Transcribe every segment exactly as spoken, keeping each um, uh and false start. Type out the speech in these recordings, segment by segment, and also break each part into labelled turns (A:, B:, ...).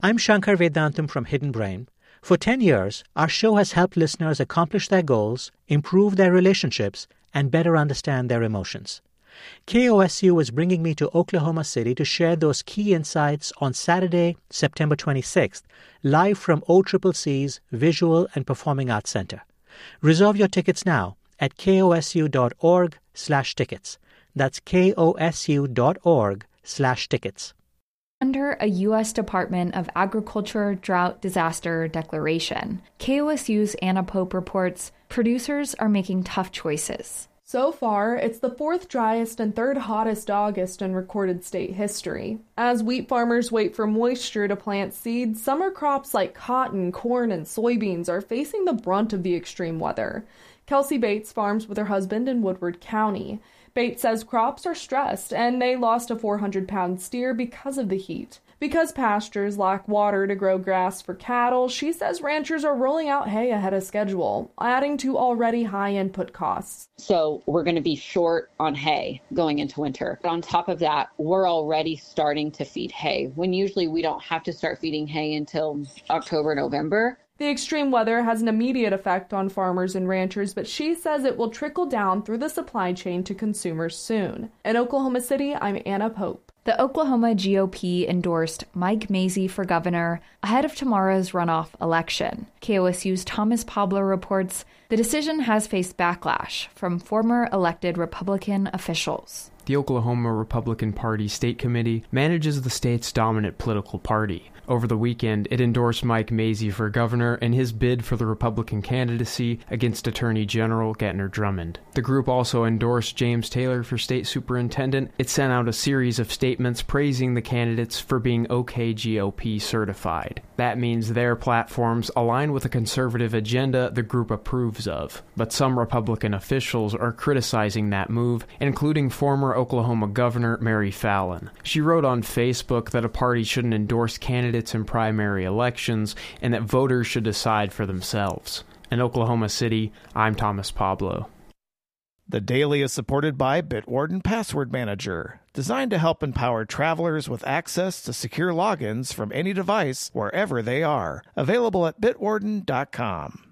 A: I'm Shankar Vedantam from Hidden Brain. For ten years, our show has helped listeners accomplish their goals, improve their relationships, and better understand their emotions. K O S U is bringing me to Oklahoma City to share those key insights on Saturday, September twenty-sixth, live from O C C C's Visual and Performing Arts Center. Reserve your tickets now at kosu.org slash tickets. That's kosu.org slash tickets.
B: Under a U S Department of Agriculture drought disaster declaration, K O S U's Anna Pope reports producers are making tough choices.
C: So far, it's the fourth driest and third hottest August in recorded state history. As wheat farmers wait for moisture to plant seeds, summer crops like cotton, corn, and soybeans are facing the brunt of the extreme weather. Kelsey Bates farms with her husband in Woodward County. Bates says crops are stressed, and they lost a four hundred pound steer because of the heat. Because pastures lack water to grow grass for cattle, she says ranchers are rolling out hay ahead of schedule, adding to already high input costs.
D: So we're going to be short on hay going into winter. But on top of that, we're already starting to feed hay, when usually we don't have to start feeding hay until October, November.
C: The extreme weather has an immediate effect on farmers and ranchers, but she says it will trickle down through the supply chain to consumers soon. In Oklahoma City, I'm Anna Pope.
B: The Oklahoma G O P endorsed Mike Mazzei for governor ahead of tomorrow's runoff election. K O S U's Thomas Pablo reports the decision has faced backlash from former elected Republican officials.
E: The Oklahoma Republican Party State Committee manages the state's dominant political party. Over the weekend, it endorsed Mike Mazzei for governor in his bid for the Republican candidacy against Attorney General Gettner Drummond. The group also endorsed James Taylor for state superintendent. It sent out a series of statements praising the candidates for being O K G O P certified. That means their platforms align with a conservative agenda the group approves of. But some Republican officials are criticizing that move, including former Oklahoma Governor Mary Fallin. She wrote on Facebook that a party shouldn't endorse candidates in primary elections and that voters should decide for themselves. In Oklahoma City, I'm Thomas Pablo.
F: The Daily is supported by Bitwarden Password Manager, designed to help empower travelers with access to secure logins from any device wherever they are. Available at bitwarden dot com.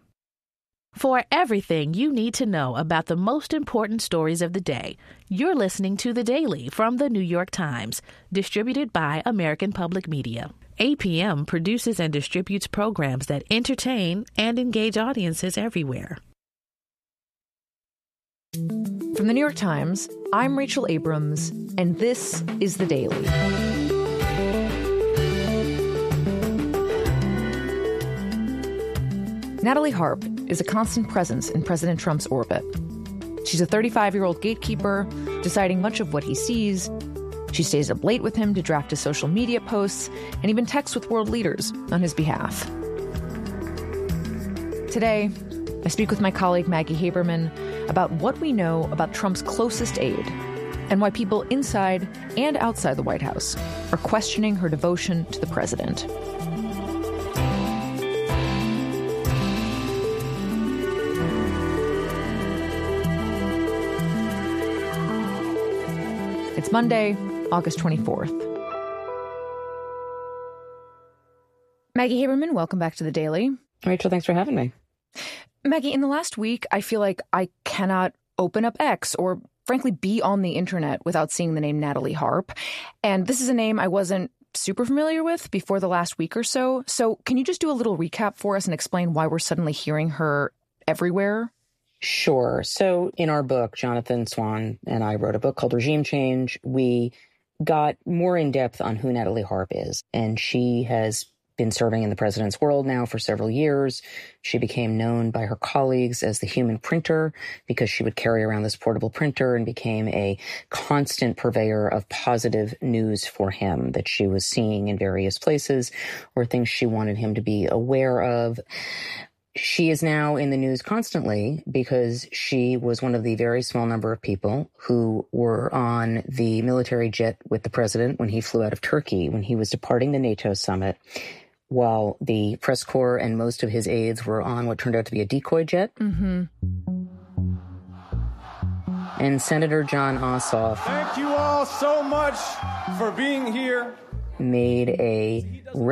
G: For everything you need to know about the most important stories of the day, you're listening to The Daily from The New York Times, distributed by American Public Media. A P M produces and distributes programs that entertain and engage audiences everywhere.
H: From The New York Times, I'm Rachel Abrams, and this is The Daily. Natalie Harp is a constant presence in President Trump's orbit. She's a thirty-five-year-old gatekeeper, deciding much of what he sees. She stays up late with him to draft his social media posts and even texts with world leaders on his behalf. Today, I speak with my colleague Maggie Haberman about what we know about Trump's closest aide and why people inside and outside the White House are questioning her devotion to the president. It's Monday, August twenty-fourth. Maggie Haberman, welcome back to The Daily.
D: Rachel, thanks for having me.
H: Maggie, in the last week, I feel like I cannot open up X or, frankly, be on the internet without seeing the name Natalie Harp. And this is a name I wasn't super familiar with before the last week or so. So can you just do a little recap for us and explain why we're suddenly hearing her everywhere?
I: Sure. So in our book, Jonathan Swan and I wrote a book called Regime Change. We got more in depth on who Natalie Harp is, and she has been serving in the president's world now for several years. She became known by her colleagues as the human printer because she would carry around this portable printer and became a constant purveyor of positive news for him that she was seeing in various places or things she wanted him to be aware of. She is now in the news constantly because she was one of the very small number of people who were on the military jet with the president when he flew out of Turkey, when he was departing the NATO summit, while the press corps and most of his aides were on what turned out to be a decoy jet.
H: Mm-hmm.
I: And Senator Jon Ossoff.
J: Thank you all so much for being here.
I: Made a